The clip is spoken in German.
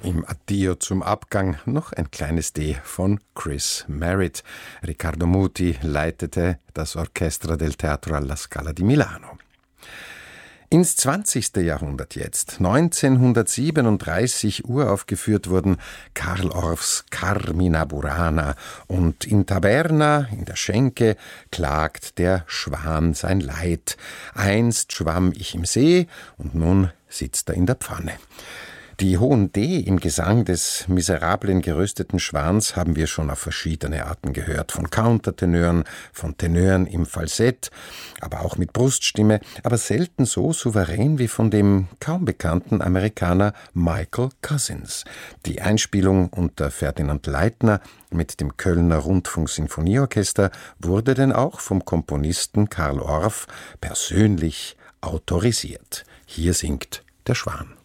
Im Addio zum Abgang noch ein kleines D von Chris Merritt. Riccardo Muti leitete das Orchestra del Teatro alla Scala di Milano. Ins 20. Jahrhundert jetzt. 1937 uraufgeführt wurden Carl Orffs Carmina Burana und in Taberna, in der Schenke, klagt der Schwan sein Leid. Einst schwamm ich im See und nun sitzt er in der Pfanne. Die hohen D im Gesang des miserablen gerösteten Schwans haben wir schon auf verschiedene Arten gehört. Von Countertenören, von Tenören im Falsett, aber auch mit Bruststimme, aber selten so souverän wie von dem kaum bekannten Amerikaner Michael Cousins. Die Einspielung unter Ferdinand Leitner mit dem Kölner Rundfunk-Sinfonieorchester wurde denn auch vom Komponisten Carl Orff persönlich autorisiert. Hier singt der Schwan.